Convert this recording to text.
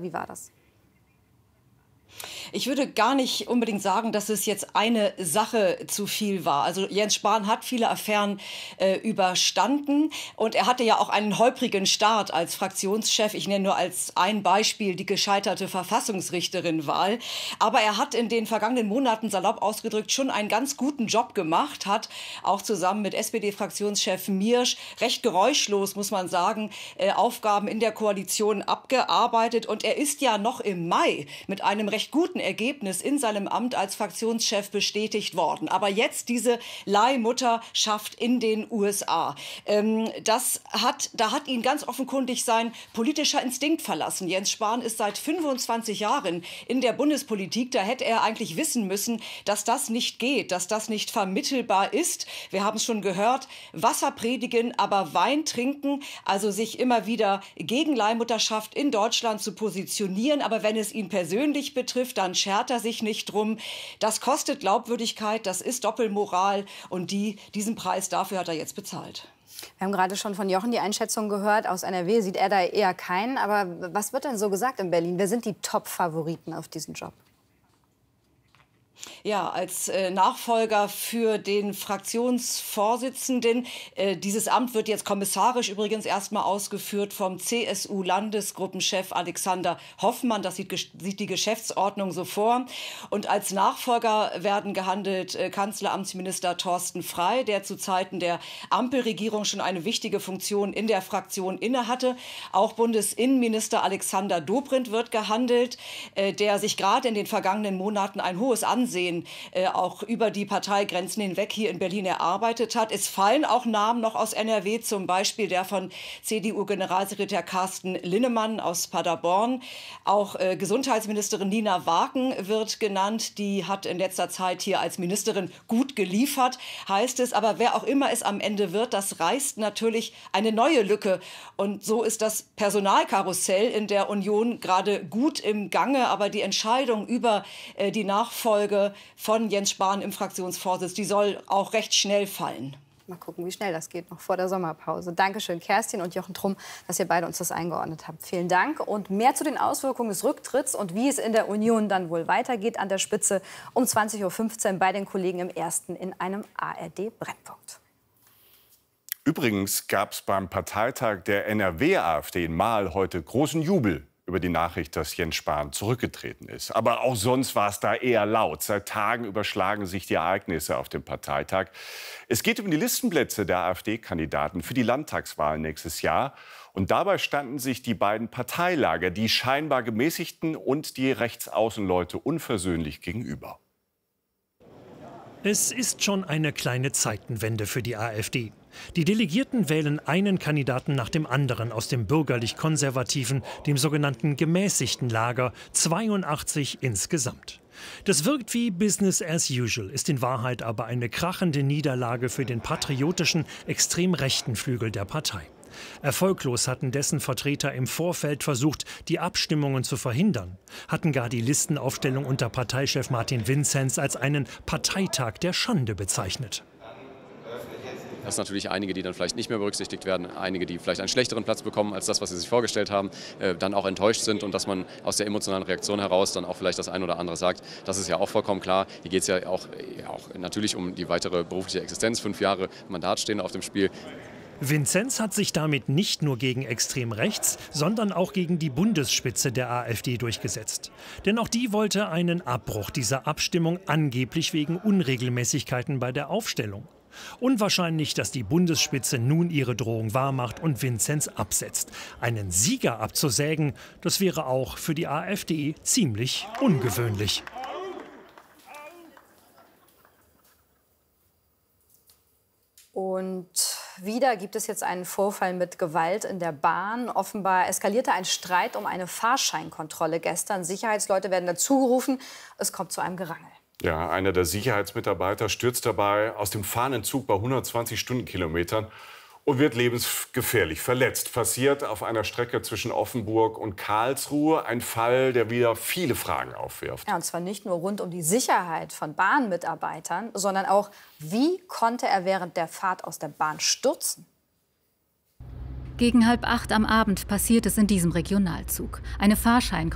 wie war das? Ich würde gar nicht unbedingt sagen, dass es jetzt eine Sache zu viel war. Also Jens Spahn hat viele Affären überstanden und er hatte ja auch einen holprigen Start als Fraktionschef. Ich nenne nur als ein Beispiel die gescheiterte Verfassungsrichterin-Wahl. Aber er hat in den vergangenen Monaten, salopp ausgedrückt, schon einen ganz guten Job gemacht, hat auch zusammen mit SPD-Fraktionschef Miersch recht geräuschlos, muss man sagen, Aufgaben in der Koalition abgearbeitet. Und er ist ja noch im Mai mit einem recht guten Ergebnis in seinem Amt als Fraktionschef bestätigt worden. Aber jetzt diese Leihmutterschaft in den USA. Da hat ihn ganz offenkundig sein politischer Instinkt verlassen. Jens Spahn ist seit 25 Jahren in der Bundespolitik. Da hätte er eigentlich wissen müssen, dass das nicht geht, dass das nicht vermittelbar ist. Wir haben es schon gehört, Wasser predigen, aber Wein trinken, also sich immer wieder gegen Leihmutterschaft in Deutschland zu positionieren. Aber wenn es ihn persönlich betrifft, dann schert er sich nicht drum. Das kostet Glaubwürdigkeit, das ist Doppelmoral und diesen Preis dafür hat er jetzt bezahlt. Wir haben gerade schon von Jochen die Einschätzung gehört. Aus NRW sieht er da eher keinen. Aber was wird denn so gesagt in Berlin? Wer sind die Top-Favoriten auf diesen Job? Ja, als Nachfolger für den Fraktionsvorsitzenden. Dieses Amt wird jetzt kommissarisch übrigens erstmal ausgeführt vom CSU-Landesgruppenchef Alexander Hoffmann. Das sieht die Geschäftsordnung so vor. Und als Nachfolger werden gehandelt Kanzleramtsminister Thorsten Frey, der zu Zeiten der Ampelregierung schon eine wichtige Funktion in der Fraktion innehatte. Auch Bundesinnenminister Alexander Dobrindt wird gehandelt, der sich gerade in den vergangenen Monaten ein hohes Ansehen auch über die Parteigrenzen hinweg hier in Berlin erarbeitet hat. Es fallen auch Namen noch aus NRW, zum Beispiel der von CDU-Generalsekretär Carsten Linnemann aus Paderborn. Auch Gesundheitsministerin Nina Waken wird genannt. Die hat in letzter Zeit hier als Ministerin gut geliefert, heißt es. Aber wer auch immer es am Ende wird, das reißt natürlich eine neue Lücke. Und so ist das Personalkarussell in der Union gerade gut im Gange. Aber die Entscheidung über die Nachfolge von Jens Spahn im Fraktionsvorsitz, die soll auch recht schnell fallen. Mal gucken, wie schnell das geht, noch vor der Sommerpause. Dankeschön, Kerstin und Jochen Trumm, dass ihr beide uns das eingeordnet habt. Vielen Dank. Und mehr zu den Auswirkungen des Rücktritts und wie es in der Union dann wohl weitergeht an der Spitze um 20:15 Uhr bei den Kollegen im Ersten in einem ARD-Brennpunkt. Übrigens gab es beim Parteitag der NRW-AfD in Marl heute großen Jubel über die Nachricht, dass Jens Spahn zurückgetreten ist. Aber auch sonst war es da eher laut. Seit Tagen überschlagen sich die Ereignisse auf dem Parteitag. Es geht um die Listenplätze der AfD-Kandidaten für die Landtagswahl nächstes Jahr. Und dabei standen sich die beiden Parteilager, die scheinbar Gemäßigten und die Rechtsaußenleute, unversöhnlich gegenüber. Es ist schon eine kleine Zeitenwende für die AfD. Die Delegierten wählen einen Kandidaten nach dem anderen aus dem bürgerlich-konservativen, dem sogenannten gemäßigten Lager, 82 insgesamt. Das wirkt wie Business as usual, ist in Wahrheit aber eine krachende Niederlage für den patriotischen, extrem rechten Flügel der Partei. Erfolglos hatten dessen Vertreter im Vorfeld versucht, die Abstimmungen zu verhindern, hatten gar die Listenaufstellung unter Parteichef Martin Vinzenz als einen Parteitag der Schande bezeichnet. Das sind natürlich einige, die dann vielleicht nicht mehr berücksichtigt werden, einige, die vielleicht einen schlechteren Platz bekommen als das, was sie sich vorgestellt haben, dann auch enttäuscht sind und dass man aus der emotionalen Reaktion heraus dann auch vielleicht das ein oder andere sagt. Das ist ja auch vollkommen klar. Hier geht es ja auch natürlich um die weitere berufliche Existenz. 5 Jahre Mandat stehen auf dem Spiel. Vinzenz hat sich damit nicht nur gegen extrem rechts, sondern auch gegen die Bundesspitze der AfD durchgesetzt. Denn auch die wollte einen Abbruch dieser Abstimmung, angeblich wegen Unregelmäßigkeiten bei der Aufstellung. Unwahrscheinlich, dass die Bundesspitze nun ihre Drohung wahrmacht und Vinzenz absetzt. Einen Sieger abzusägen, das wäre auch für die AfD ziemlich ungewöhnlich. Und wieder gibt es jetzt einen Vorfall mit Gewalt in der Bahn. Offenbar eskalierte ein Streit um eine Fahrscheinkontrolle gestern. Sicherheitsleute werden dazugerufen. Es kommt zu einem Gerangel. Ja, einer der Sicherheitsmitarbeiter stürzt dabei aus dem fahrenden Zug bei 120 Stundenkilometern und wird lebensgefährlich verletzt. Passiert auf einer Strecke zwischen Offenburg und Karlsruhe. Ein Fall, der wieder viele Fragen aufwirft. Ja, und zwar nicht nur rund um die Sicherheit von Bahnmitarbeitern, sondern auch, wie konnte er während der Fahrt aus der Bahn stürzen? Gegen 7:30 am Abend passiert es in diesem Regionalzug. Eine